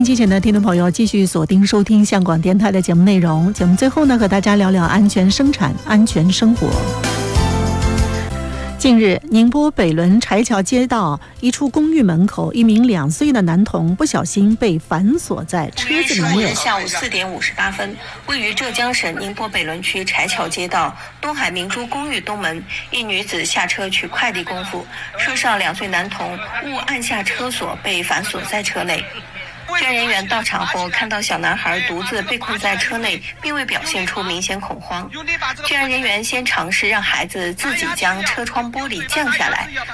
机前的听众朋友，继续锁定收听香港电台的节目内容。节目最后呢，和大家聊聊安全生产、安全生活。近日，宁波北仑柴桥街道一处公寓门口，一名2岁的男童不小心被反锁在车子里面。 下午4点58分，位于浙江省宁波北仑区柴桥街道东海明珠公寓东门，一女子下车取快递功夫，车上2岁男童误按下车锁，被反锁在车内。救援人员到场后，看到小男孩独自被困在车内，并未表现出明显恐慌。救援人员先尝试让孩子自己将车窗玻璃降下来，